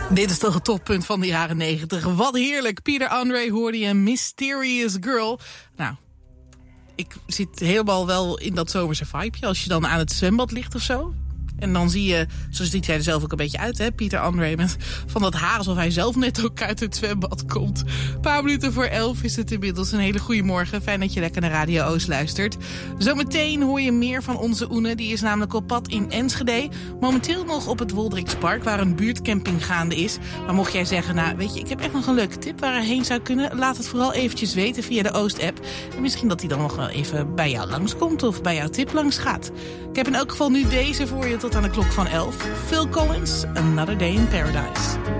Dit is toch het toppunt van de jaren 90. Wat heerlijk. Peter Andre hoorde je, Mysterious Girl. Nou, ik zit helemaal wel in dat zomerse vibeje. Als je dan aan het zwembad ligt of zo. En dan zie je, zo ziet hij er zelf ook een beetje uit, hè, Peter Andre, met van dat haar alsof hij zelf net ook uit het zwembad komt. Een paar minuten voor 11 is het inmiddels. Een hele goede morgen. Fijn dat je lekker naar Radio Oost luistert. Zometeen hoor je meer van onze Oene. Die is namelijk op pad in Enschede. Momenteel nog op het Wolderikspark, waar een buurtcamping gaande is. Maar mocht jij zeggen, nou weet je, ik heb echt nog een leuke tip waar hij heen zou kunnen. Laat het vooral eventjes weten via de Oost-app. En misschien dat hij dan nog wel even bij jou langskomt of bij jouw tip langs gaat. Ik heb in elk geval nu deze voor je tot aan de klok van 11. Phil Collins, Another Day in Paradise.